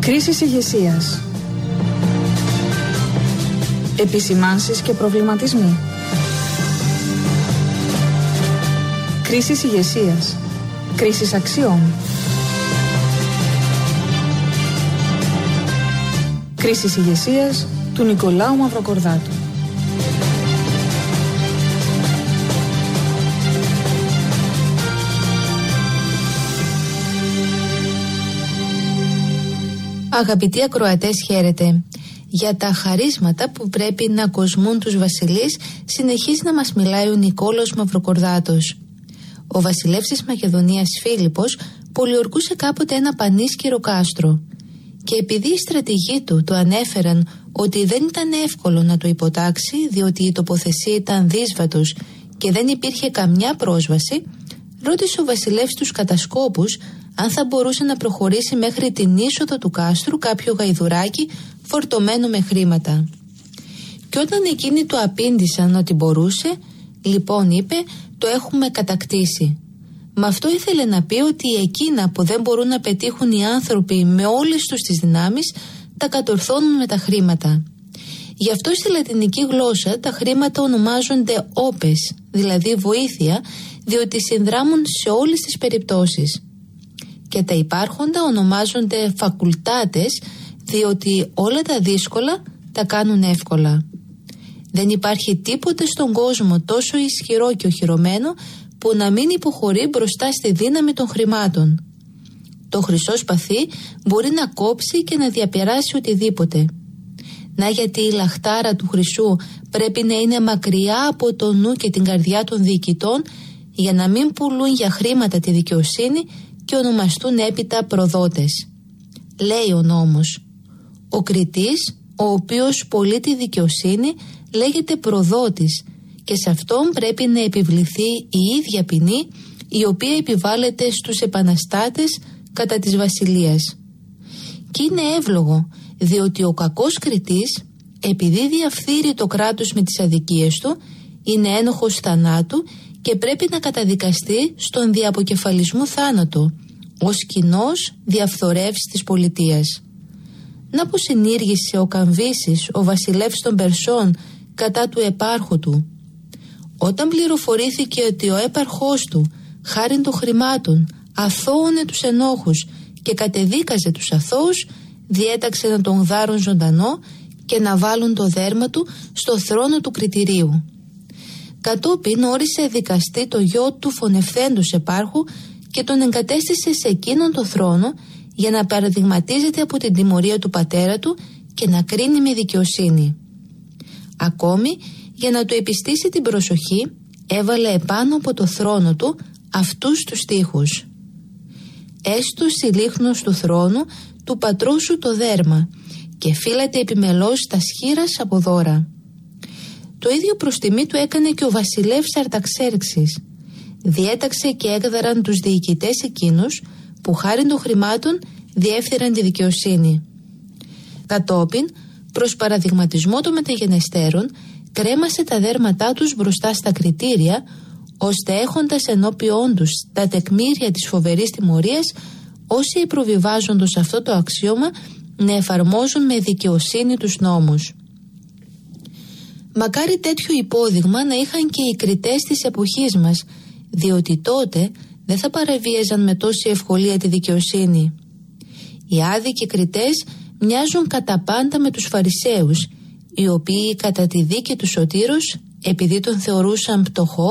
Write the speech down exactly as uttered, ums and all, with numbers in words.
Κρίσεις ηγεσίας. Επισημάνσεις και προβληματισμοί. Κρίσεις ηγεσίας. Κρίσεις αξιών. Κρίσεις ηγεσίας του Νικολάου Μαυροκορδάτου. Αγαπητοί ακροατές, χαίρετε. Για τα χαρίσματα που πρέπει να κοσμούν τους βασιλείς συνεχίζει να μας μιλάει ο Νικόλαος Μαυροκορδάτος. Ο βασιλεύς της Μακεδονίας Φίλιππος πολιορκούσε κάποτε ένα πανίσχυρο κάστρο και επειδή οι στρατηγοί του το ανέφεραν ότι δεν ήταν εύκολο να το υποτάξει, διότι η τοποθεσία ήταν δύσβατος και δεν υπήρχε καμιά πρόσβαση, ρώτησε ο βασιλεύς τους κατασκόπους αν θα μπορούσε να προχωρήσει μέχρι την είσοδο του κάστρου κάποιο γαϊδουράκι φορτωμένο με χρήματα. Και όταν εκείνοι του απήντησαν ότι μπορούσε, λοιπόν είπε, το έχουμε κατακτήσει. Με αυτό ήθελε να πει ότι εκείνα που δεν μπορούν να πετύχουν οι άνθρωποι με όλες τους τις δυνάμεις, τα κατορθώνουν με τα χρήματα. Γι' αυτό στη λατινική γλώσσα τα χρήματα ονομάζονται όπες, δηλαδή βοήθεια, διότι συνδράμουν σε όλες τις περιπτώσεις. Και τα υπάρχοντα ονομάζονται φακουλτάτες, διότι όλα τα δύσκολα τα κάνουν εύκολα. Δεν υπάρχει τίποτε στον κόσμο τόσο ισχυρό και οχυρωμένο που να μην υποχωρεί μπροστά στη δύναμη των χρημάτων. Το χρυσό σπαθί μπορεί να κόψει και να διαπεράσει οτιδήποτε. Να γιατί η λαχτάρα του χρυσού πρέπει να είναι μακριά από το νου και την καρδιά των διοικητών για να μην πουλούν για χρήματα τη δικαιοσύνη και ονομαστούν έπειτα προδότες. Λέει ο νόμος, ο κριτής, ο οποίος πωλεί τη δικαιοσύνη, λέγεται προδότης και σε αυτόν πρέπει να επιβληθεί η ίδια ποινή η οποία επιβάλλεται στους επαναστάτες κατά της βασιλείας. Και είναι εύλογο, διότι ο κακός κριτής, επειδή διαφθείρει το κράτος με τις αδικίες του, είναι ένοχος θανάτου και πρέπει να καταδικαστεί στον διαποκεφαλισμού θάνατο ως κοινός διαφθορεύς της πολιτείας. Να πως ενήργησε ο Καμβίσης, ο βασιλεύς των Περσών, κατά του επάρχου του. Όταν πληροφορήθηκε ότι ο έπαρχός του, χάριν των χρημάτων, αθώωνε τους ενόχους και κατεδίκαζε τους αθώους, διέταξε να τον γδάρουν ζωντανό και να βάλουν το δέρμα του στο θρόνο του κριτηρίου. Κατόπιν όρισε δικαστή το γιο του φωνευθέντος επάρχου και τον εγκατέστησε σε εκείνον το θρόνο για να παραδειγματίζεται από την τιμωρία του πατέρα του και να κρίνει με δικαιοσύνη. Ακόμη, για να του επιστήσει την προσοχή, έβαλε επάνω από το θρόνο του αυτούς τους στίχους. «Έστω συλλίχνος του θρόνου του πατρός σου το δέρμα και φύλατε επιμελώς τα σχήρας από δώρα». Το ίδιο προς τιμή του έκανε και ο βασιλεύς Αρταξέρξης. Διέταξε και έγδαραν τους διοικητές εκείνους που χάριν των χρημάτων διέφθεραν τη δικαιοσύνη. Κατόπιν, προς παραδειγματισμό των μεταγενεστέρων, κρέμασε τα δέρματά τους μπροστά στα κριτήρια, ώστε έχοντας ενώπιόν τους τα τεκμήρια της φοβερής τιμωρίας, όσοι προβιβάζοντος αυτό το αξίωμα να εφαρμόζουν με δικαιοσύνη τους νόμους. Μακάρι τέτοιο υπόδειγμα να είχαν και οι κριτές της εποχής μας, διότι τότε δεν θα παραβίαζαν με τόση ευκολία τη δικαιοσύνη. Οι άδικοι κριτές μοιάζουν κατά πάντα με τους Φαρισαίους, οι οποίοι κατά τη δίκη του Σωτήρος, επειδή τον θεωρούσαν πτωχό,